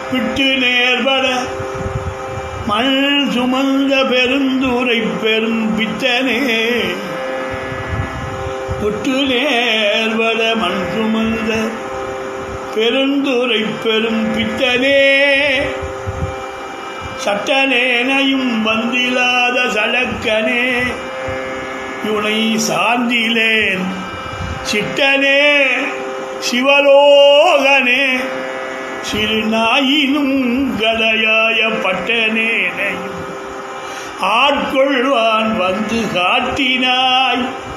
விட்டு நேர்பட மண் சுமந்த பெருந்தூரை பெரும் பித்தனே விட்டு நேர்பட மண் சுமந்த பெருந்தூரை பெரும் பித்தனே சட்டனேனையும் வந்திலாத சழக்கனே இவனை சார்ந்திலேன் சிட்டனே சிவலோகனே சிறு நாயினும் கடையாய பட்டனேனையும் ஆட்கொள்வான் வந்து காட்டினாய்